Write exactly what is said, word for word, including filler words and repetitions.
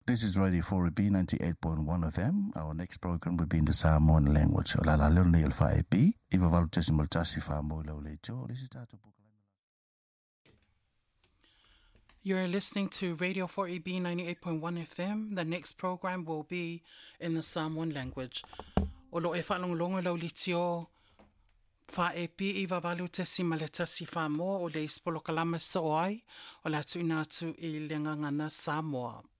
This is Radio four E B ninety-eight point one F M. Our next program will be in the Samoan language. La la leo nei five E B. Iva valu tesimal tasi fa mo lau le jo. This is Tato Pukalai. You're listening to Radio four E B ninety-eight point one F M. The next program will be in the Samoan language. O lo e whanonglongo lau litio fa e pi iwa walu tesi ma le tasi fa mo o le ispolo kalama sa o ai o la tu inatu i le ngangana Samoa.